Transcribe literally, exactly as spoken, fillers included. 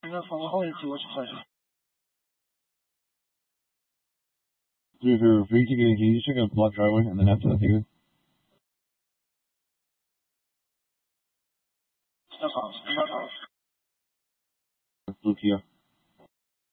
个房号也多少呀？ 就是 basically he's like a block driveway and then after that they go. 那好，那好。 Blue Kia.